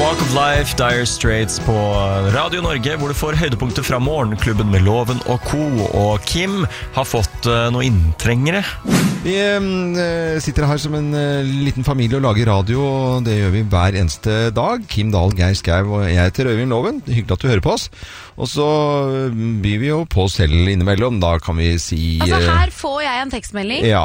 Walk of Life, Dire Straits på Radio Norge, hvor du får høydepunkter fra Morgenklubben med Loven og Co. Og Kim har fått noen inntrengere. Vi sitter her som en liten familie og lager radio, og det gjør vi hver eneste dag. Kim Dahl, Geir Skau og jeg heter Øyvind Loven. Hyggelig at du hører på oss. Og så byr vi jo på oss selv innimellom. Da kan vi si Altså her får jeg en tekstmelding. Ja.